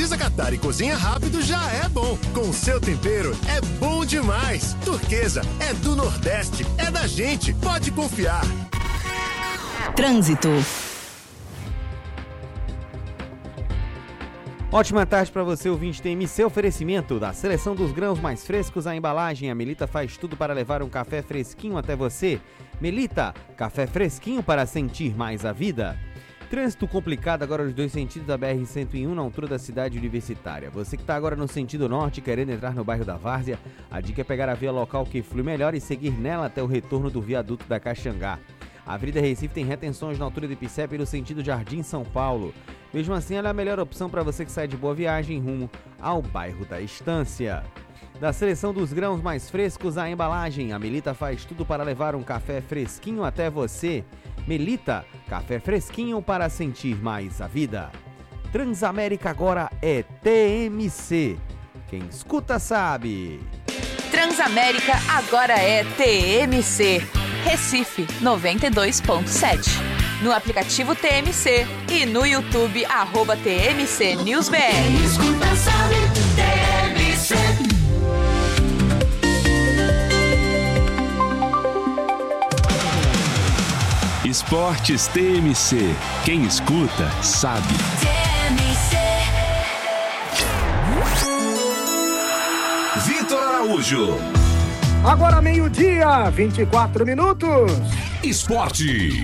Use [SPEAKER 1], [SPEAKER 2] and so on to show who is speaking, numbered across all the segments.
[SPEAKER 1] precisa catar e cozinha rápido, já é bom. Com o seu tempero, é bom demais. Turquesa é do Nordeste, é da gente, pode confiar.
[SPEAKER 2] Trânsito.
[SPEAKER 3] Ótima tarde para você, ouvinte TMC. Oferecimento da seleção dos grãos mais frescos, a embalagem. A Melita faz tudo para levar um café fresquinho até você. Melita, café fresquinho para sentir mais a vida. Trânsito complicado agora nos dois sentidos da BR-101 na altura da cidade universitária. Você que está agora no sentido norte, querendo entrar no bairro da Várzea, a dica é pegar a via local que flui melhor e seguir nela até o retorno do viaduto da Caxangá. A Avenida Recife tem retenções na altura de Ipicep no sentido Jardim São Paulo. Mesmo assim, ela é a melhor opção para você que sai de Boa Viagem rumo ao bairro da Estância. Da seleção dos grãos mais frescos, a embalagem. A Melita faz tudo para levar um café fresquinho até você. Melita, café fresquinho para sentir mais a vida. Transamérica agora é TMC. Quem escuta sabe.
[SPEAKER 2] Transamérica agora é TMC. Recife 92.7. No aplicativo TMC e no YouTube @TMC News BR.
[SPEAKER 4] Quem escuta sabe, TMC.
[SPEAKER 5] Esportes TMC. Quem escuta sabe. Vitor Araújo.
[SPEAKER 6] Agora 12h, 24 minutos.
[SPEAKER 5] Esporte.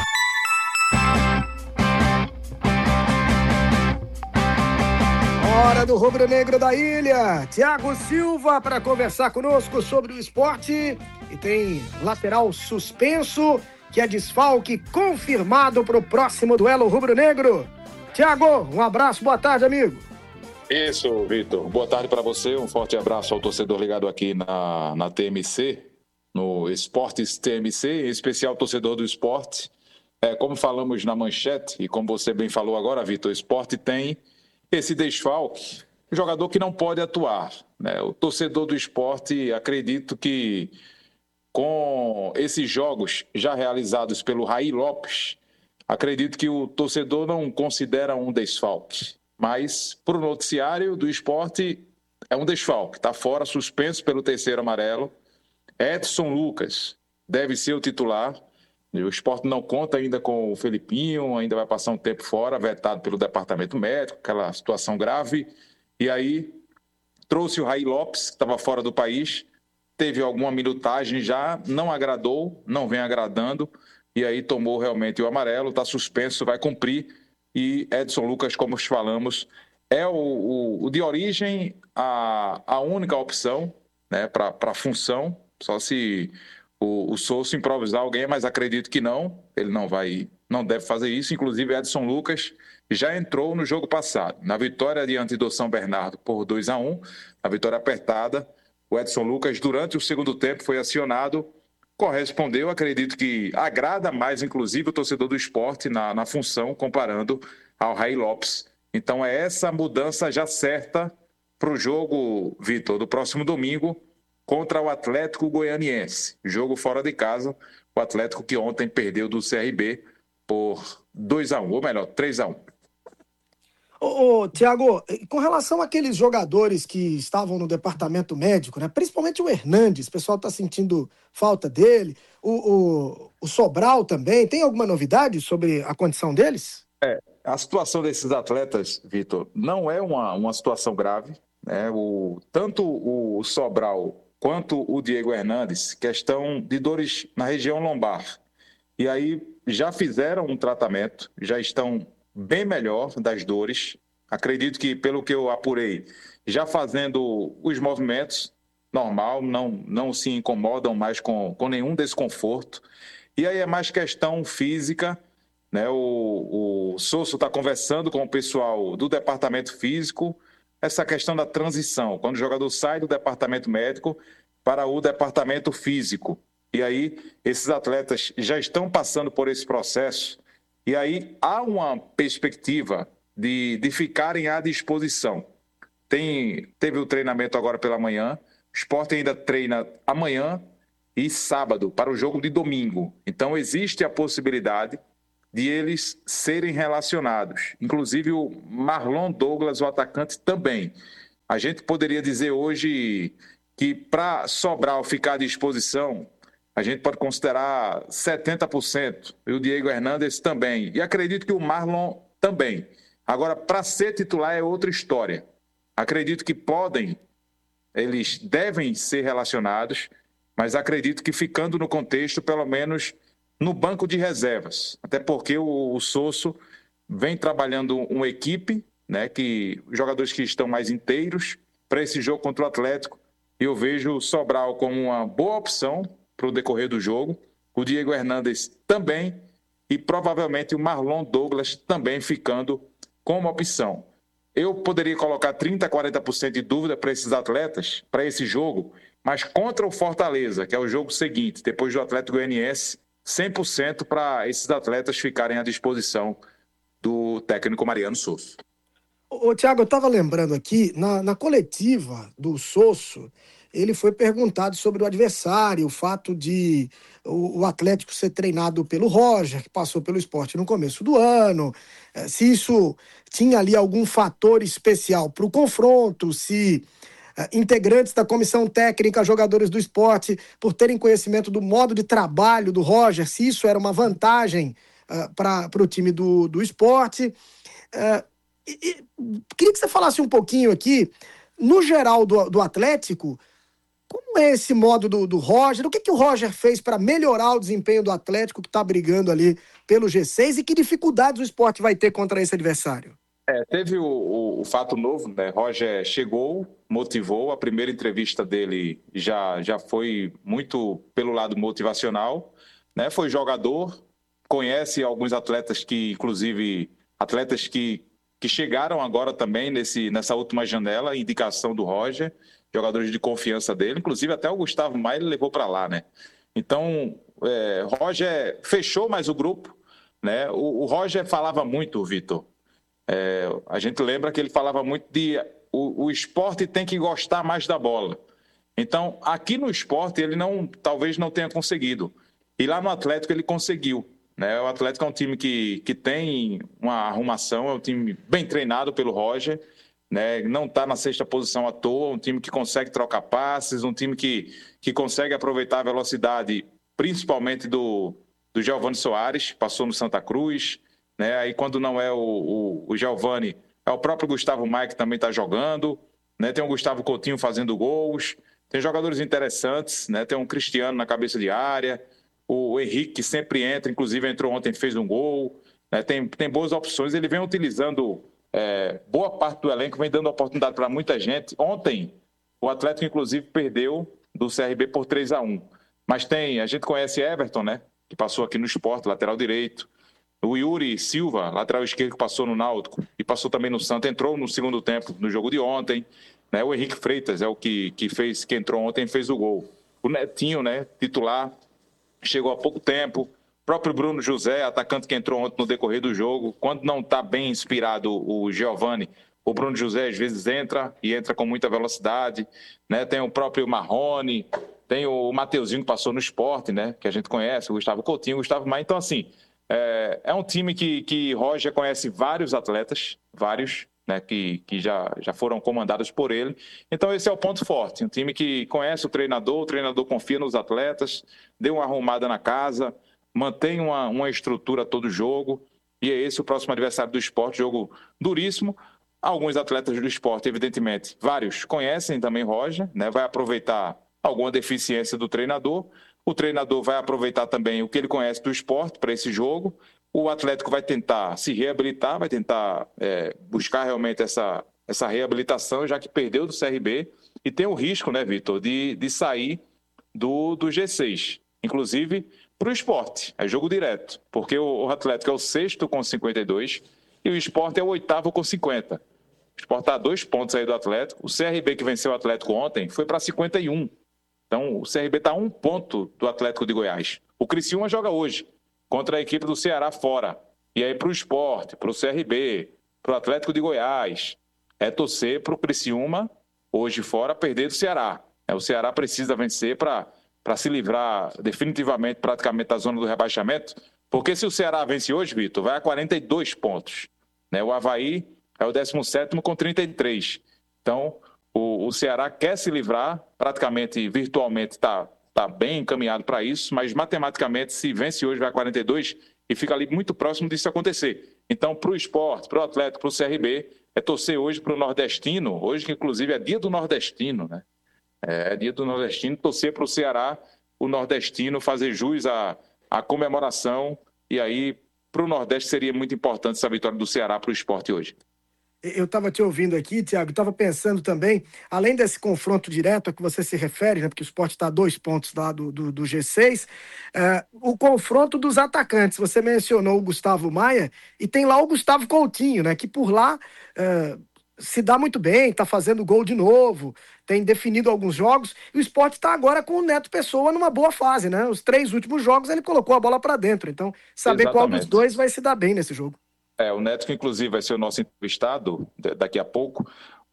[SPEAKER 6] Hora do rubro-negro da ilha. Thiago Silva para conversar conosco sobre o esporte. E tem lateral suspenso, que é desfalque confirmado para o próximo duelo rubro-negro. Thiago, um abraço, boa tarde, amigo.
[SPEAKER 7] Isso, Vitor. Boa tarde para você. Um forte abraço ao torcedor ligado aqui na TMC, no Esportes TMC, em especial torcedor do esporte. Como falamos na manchete, e como você bem falou agora, Vitor, o esporte tem esse desfalque, jogador que não pode atuar, né? O torcedor do esporte, acredito que com esses jogos já realizados pelo Raí Lopes, acredito que o torcedor não considera um desfalque. Mas, para o noticiário do esporte, é um desfalque. Está fora, suspenso pelo terceiro amarelo. Edson Lucas deve ser o titular. O esporte não conta ainda com o Felipinho, ainda vai passar um tempo fora, vetado pelo departamento médico, aquela situação grave. E aí, trouxe o Raí Lopes, que estava fora do país, teve alguma minutagem já, não agradou, não vem agradando, e aí tomou realmente o amarelo, está suspenso, vai cumprir. E Edson Lucas, como falamos, é o de origem a única opção, né, para a função, só se o Souza improvisar alguém, mas acredito que não, ele não deve fazer isso. Inclusive Edson Lucas já entrou no jogo passado, na vitória diante do São Bernardo por 2-1, a vitória apertada. O Edson Lucas, durante o segundo tempo, foi acionado, correspondeu, acredito que agrada mais, inclusive, o torcedor do esporte na função, comparando ao Raí Lopes. Então é essa mudança já certa para o jogo, Vitor, do próximo domingo, contra o Atlético Goianiense. Jogo fora de casa, o Atlético que ontem perdeu do CRB por 2-1, ou melhor, 3-1.
[SPEAKER 6] Thiago, com relação àqueles jogadores que estavam no departamento médico, né, principalmente o Hernandes, o pessoal está sentindo falta dele, o Sobral também, tem alguma novidade sobre a condição deles?
[SPEAKER 7] A situação desses atletas, Vitor, não é uma situação grave, né? Tanto o Sobral quanto o Diego Hernandes, questão de dores na região lombar. E aí já fizeram um tratamento, já estão bem melhor das dores. Acredito que, pelo que eu apurei, já fazendo os movimentos normal, não se incomodam mais com nenhum desconforto. E aí é mais questão física, né? O Souza está conversando com o pessoal do departamento físico, essa questão da transição, quando o jogador sai do departamento médico para o departamento físico. E aí esses atletas já estão passando por esse processo. E aí há uma perspectiva de ficarem à disposição. Teve o treinamento agora pela manhã, o Sport ainda treina amanhã e sábado para o jogo de domingo. Então existe a possibilidade de eles serem relacionados. Inclusive o Marlon Douglas, o atacante, também. A gente poderia dizer hoje que para Sobral ficar à disposição, a gente pode considerar 70%, e o Diego Hernandes também. E acredito que o Marlon também. Agora, para ser titular é outra história. Acredito que eles devem ser relacionados, mas acredito que ficando no contexto, pelo menos no banco de reservas. Até porque o Sosso vem trabalhando uma equipe, né, jogadores que estão mais inteiros para esse jogo contra o Atlético. E eu vejo o Sobral como uma boa opção para o decorrer do jogo. O Diego Hernandes também. E provavelmente o Marlon Douglas também ficando como opção. Eu poderia colocar 30%, 40% de dúvida para esses atletas, para esse jogo, mas contra o Fortaleza, que é o jogo seguinte, depois do Atlético Goianiense, 100% para esses atletas ficarem à disposição do técnico Mariano Sosso.
[SPEAKER 6] Ô, Thiago, eu estava lembrando aqui, na coletiva do Sosso, ele foi perguntado sobre o adversário, o fato de o Atlético ser treinado pelo Roger, que passou pelo Sport no começo do ano, se isso tinha ali algum fator especial para o confronto, se integrantes da comissão técnica, jogadores do Sport, por terem conhecimento do modo de trabalho do Roger, se isso era uma vantagem para o time do Sport. Queria que você falasse um pouquinho aqui, no geral do Atlético, como é esse modo do Roger? O que o Roger fez para melhorar o desempenho do Atlético, que está brigando ali pelo G6, e que dificuldades o Sport vai ter contra esse adversário?
[SPEAKER 7] Teve o fato novo, né? Roger chegou, motivou, a primeira entrevista dele já foi muito pelo lado motivacional, né? Foi jogador, conhece alguns atletas inclusive, atletas que chegaram agora também nessa última janela, indicação do Roger, jogadores de confiança dele, inclusive até o Gustavo Maia ele levou para lá, né? Então, Roger fechou mais o grupo, né? O Roger falava muito, Vitor. A gente lembra que ele falava muito o esporte tem que gostar mais da bola. Então, aqui no esporte ele talvez não tenha conseguido. E lá no Atlético ele conseguiu. Né? O Atlético é um time que tem uma arrumação, é um time bem treinado pelo Roger, né? Não está na sexta posição à toa, um time que consegue trocar passes, um time que consegue aproveitar a velocidade, principalmente do Giovani Soares, passou no Santa Cruz, né? Aí quando não é o Giovani, é o próprio Gustavo Maia que também está jogando, né? Tem o Gustavo Coutinho fazendo gols, tem jogadores interessantes, né? Tem um Cristiano na cabeça de área, o Henrique que sempre entra, inclusive entrou ontem, fez um gol, né? Tem boas opções, ele vem utilizando boa parte do elenco, vem dando oportunidade para muita gente. Ontem o Atlético inclusive perdeu do CRB por 3-1, mas a gente conhece Everton, né? Que passou aqui no Sport, lateral direito, o Yuri Silva, lateral esquerdo, que passou no Náutico e passou também no Santos, entrou no segundo tempo no jogo de ontem, né? O Henrique Freitas é o que entrou ontem e fez o gol. O Netinho, né? Titular, chegou há pouco tempo. O próprio Bruno José, atacante que entrou ontem no decorrer do jogo. Quando não está bem inspirado o Giovani, o Bruno José às vezes entra com muita velocidade, né? Tem o próprio Marrone, tem o Mateuzinho que passou no Sport, né? Que a gente conhece, o Gustavo Coutinho, o Gustavo Maia. Então, assim, é um time que Roger conhece vários atletas, né? Que já foram comandados por ele. Então, esse é o ponto forte. Um time que conhece o treinador confia nos atletas, deu uma arrumada na casa, mantém uma estrutura todo jogo, e é esse o próximo adversário do Sport, jogo duríssimo. Alguns atletas do Sport, evidentemente, vários conhecem também Roger, né? Vai aproveitar alguma deficiência do treinador, o treinador vai aproveitar também o que ele conhece do Sport para esse jogo, o Atlético vai tentar se reabilitar, vai tentar buscar realmente essa reabilitação, já que perdeu do CRB, e tem o risco, né, Vitor, de sair do G6, inclusive para o Sport, é jogo direto, porque o Atlético é o 6º com 52 e o Sport é o 8º com 50. O Sport está a 2 pontos aí do Atlético, o CRB que venceu o Atlético ontem foi para 51, então o CRB está a 1 ponto do Atlético de Goiás. O Criciúma joga hoje contra a equipe do Ceará fora, e aí para o Sport, para o CRB, para o Atlético de Goiás, é torcer para o Criciúma hoje fora perder do Ceará. O Ceará precisa vencer para se livrar definitivamente praticamente da zona do rebaixamento, Porque se o Ceará vence hoje, Vitor, vai a 42 pontos. Né? O Avaí é o 17º com 33. Então, o Ceará quer se livrar, praticamente, virtualmente, está bem encaminhado para isso, mas matematicamente, se vence hoje, vai a 42 e fica ali muito próximo disso acontecer. Então, para o Sport, para o Atlético, para o CRB, é torcer hoje para o Nordestino, hoje que inclusive é dia do Nordestino, né? É dia do Nordestino, torcer para o Ceará, o Nordestino, fazer jus à comemoração, e aí para o Nordeste seria muito importante essa vitória do Ceará para o Sport hoje.
[SPEAKER 6] Eu estava te ouvindo aqui, Thiago, estava pensando também, além desse confronto direto a que você se refere, né, porque o Sport está a 2 pontos lá do G6, o confronto dos atacantes. Você mencionou o Gustavo Maia e tem lá o Gustavo Coutinho, né, que por lá se dá muito bem, está fazendo gol de novo, tem definido alguns jogos, e o Sport está agora com o Neto Pessoa numa boa fase, né? Os 3 últimos jogos ele colocou a bola para dentro, então saber Exatamente. Qual dos dois vai se dar bem nesse jogo.
[SPEAKER 7] O Neto, que inclusive vai ser o nosso entrevistado daqui a pouco.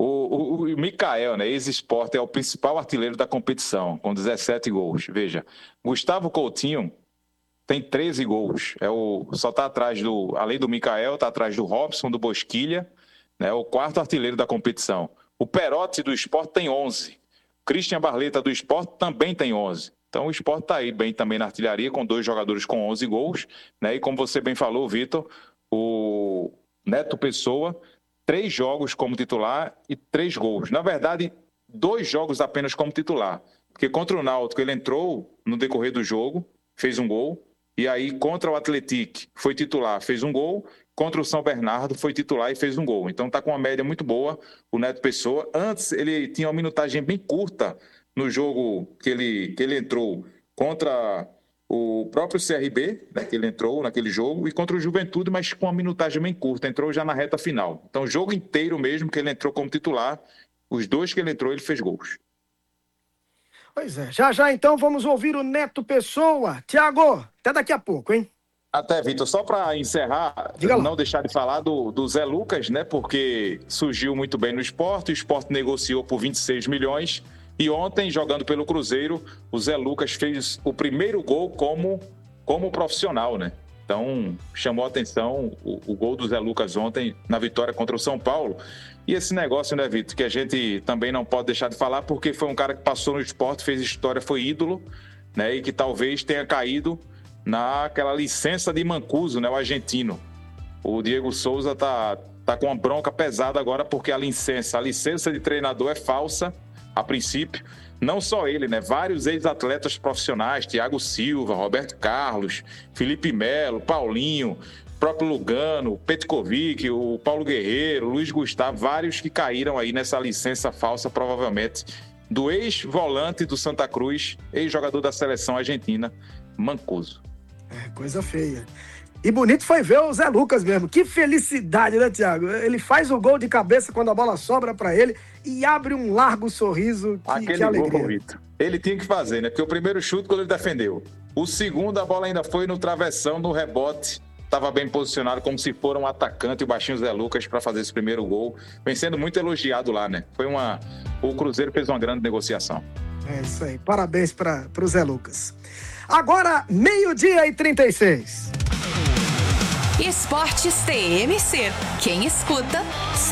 [SPEAKER 7] O Mikael, né, ex-Sport, é o principal artilheiro da competição, com 17 gols. Veja, Gustavo Coutinho tem 13 gols. Só está atrás além do Mikael, está atrás do Robson, do Bosquilha, né, o 4º artilheiro da competição. O Perotti do Sport tem 11. O Christian Barleta do Sport também tem 11. Então o Sport está aí bem também na artilharia, com 2 jogadores com 11 gols. Né, e como você bem falou, Vitor, o Neto Pessoa, 3 jogos como titular e 3 gols. Na verdade, 2 jogos apenas como titular. Porque contra o Náutico ele entrou no decorrer do jogo, fez um gol. E aí contra o Atlético foi titular, fez um gol. Contra o São Bernardo foi titular e fez um gol. Então está com uma média muito boa o Neto Pessoa. Antes ele tinha uma minutagem bem curta no jogo que ele entrou contra o próprio CRB, né, que ele entrou naquele jogo, e contra o Juventude, mas com uma minutagem bem curta, entrou já na reta final. Então, o jogo inteiro mesmo que ele entrou como titular, os 2 que ele entrou, ele fez gols.
[SPEAKER 6] Pois é, já então vamos ouvir o Neto Pessoa. Thiago, até daqui a pouco, hein?
[SPEAKER 7] Até, Vitor, só para encerrar, não deixar de falar do Zé Lucas, né, porque surgiu muito bem no Sport, o Sport negociou por 26 milhões, e ontem, jogando pelo Cruzeiro, o Zé Lucas fez o primeiro gol como profissional, né? Então, chamou a atenção o gol do Zé Lucas ontem na vitória contra o São Paulo. E esse negócio, né, Vitor, que a gente também não pode deixar de falar, porque foi um cara que passou no Sport, fez história, foi ídolo, né? E que talvez tenha caído naquela licença de Mancuso, né? O argentino. O Diego Souza tá com uma bronca pesada agora, porque a licença de treinador é falsa, a princípio. Não só ele, né? Vários ex-atletas profissionais, Thiago Silva, Roberto Carlos, Felipe Melo, Paulinho, próprio Lugano, Petkovic, o Paulo Guerreiro, Luiz Gustavo, vários que caíram aí nessa licença falsa, provavelmente, do ex-volante do Santa Cruz, ex-jogador da seleção argentina, Mancuso.
[SPEAKER 6] Coisa feia. E bonito foi ver o Zé Lucas mesmo. Que felicidade, né, Thiago? Ele faz o gol de cabeça quando a bola sobra pra ele e abre um largo sorriso. Que alegria.
[SPEAKER 7] Gol, Vitor, ele tinha que fazer, né? Porque o primeiro chute, quando ele defendeu. O segundo, a bola ainda foi no travessão, no rebote. Estava bem posicionado, como se for um atacante, o baixinho Zé Lucas, para fazer esse primeiro gol. Vem sendo muito elogiado lá, né? O Cruzeiro fez uma grande negociação.
[SPEAKER 6] É isso aí. Parabéns para o Zé Lucas. Agora, 12:36.
[SPEAKER 2] Esportes TMC. Quem escuta, sabe.